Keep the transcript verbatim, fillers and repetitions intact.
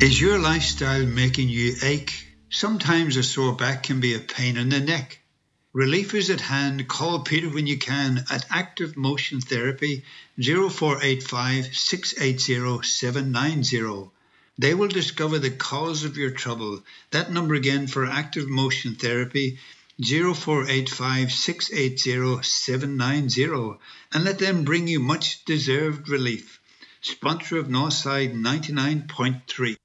Is your lifestyle making you ache? Sometimes a sore back can be a pain in the neck. Relief is at hand. Call Peter when you can at Active Motion Therapy zero four eight five, six eight zero, seven nine zero. They will discover the cause of your trouble. That number again for Active Motion Therapy zero four eight five, six eight zero, seven nine zero, and let them bring you much deserved relief. Sponsor of Northside ninety-nine point three.